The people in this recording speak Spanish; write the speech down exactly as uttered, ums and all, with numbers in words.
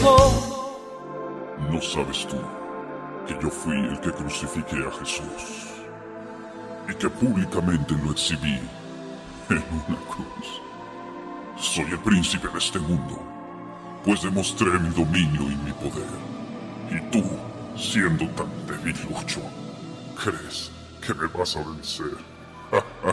No sabes tú que yo fui el que crucifiqué a Jesús y que públicamente lo exhibí en una cruz. Soy el príncipe de este mundo, pues demostré mi dominio y mi poder. Y tú, siendo tan debilucho, ¿crees que me vas a vencer?